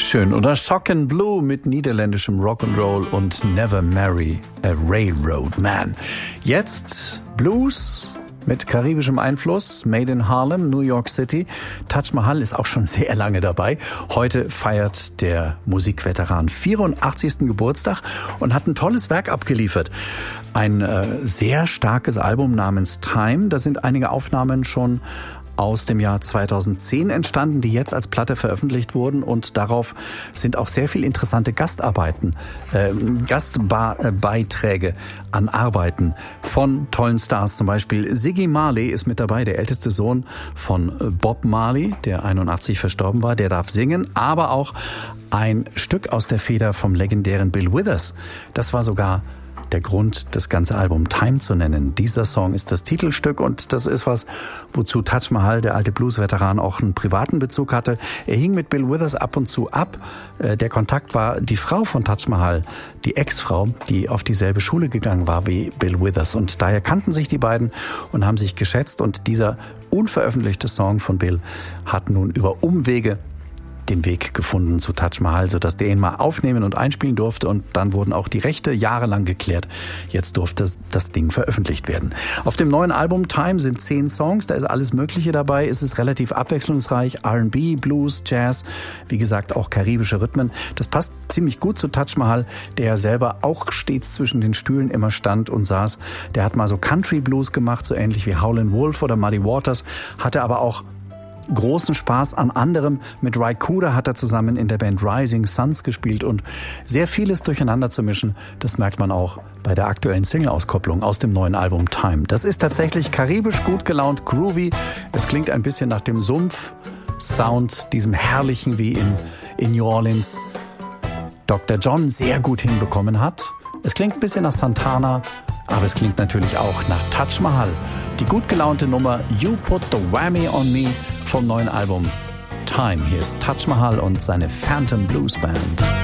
Schön, oder? Shock and Blue mit niederländischem Rock'n'Roll und Never Marry a Railroad Man. Jetzt Blues mit karibischem Einfluss, Made in Harlem, New York City. Taj Mahal ist auch schon sehr lange dabei. Heute feiert der Musikveteran 84. Geburtstag und hat ein tolles Werk abgeliefert. Ein sehr starkes Album namens Time. Da sind einige Aufnahmen schon aus dem Jahr 2010 entstanden, die jetzt als Platte veröffentlicht wurden, und darauf sind auch sehr viel interessante Gastbeiträge an Arbeiten von tollen Stars. Zum Beispiel Ziggy Marley ist mit dabei, der älteste Sohn von Bob Marley, der 81 verstorben war, der darf singen, aber auch ein Stück aus der Feder vom legendären Bill Withers. Das war sogar der Grund, das ganze Album Time zu nennen. Dieser Song ist das Titelstück und das ist was, wozu Taj Mahal, der alte Blues-Veteran, auch einen privaten Bezug hatte. Er hing mit Bill Withers ab und zu ab. Der Kontakt war die Frau von Taj Mahal, die Ex-Frau, die auf dieselbe Schule gegangen war wie Bill Withers. Und daher kannten sich die beiden und haben sich geschätzt. Und dieser unveröffentlichte Song von Bill hat nun über Umwege den Weg gefunden zu Taj Mahal, sodass der ihn mal aufnehmen und einspielen durfte, und dann wurden auch die Rechte jahrelang geklärt. Jetzt durfte das Ding veröffentlicht werden. Auf dem neuen Album Time sind 10 Songs, da ist alles Mögliche dabei. Es ist relativ abwechslungsreich, R&B, Blues, Jazz, wie gesagt auch karibische Rhythmen. Das passt ziemlich gut zu Taj Mahal, der selber auch stets zwischen den Stühlen immer stand und saß. Der hat mal so Country Blues gemacht, so ähnlich wie Howlin' Wolf oder Muddy Waters, hatte aber auch großen Spaß an anderem. Mit Ry Cooder hat er zusammen in der Band Rising Suns gespielt, und sehr vieles durcheinander zu mischen, das merkt man auch bei der aktuellen Single-Auskopplung aus dem neuen Album Time. Das ist tatsächlich karibisch, gut gelaunt, groovy. Es klingt ein bisschen nach dem Sumpf-Sound, diesem herrlichen, wie in New Orleans Dr. John sehr gut hinbekommen hat. Es klingt ein bisschen nach Santana, aber es klingt natürlich auch nach Taj Mahal. Die gut gelaunte Nummer You Put the Whammy on Me vom neuen Album Time. Hier ist Taj Mahal und seine Phantom Blues Band.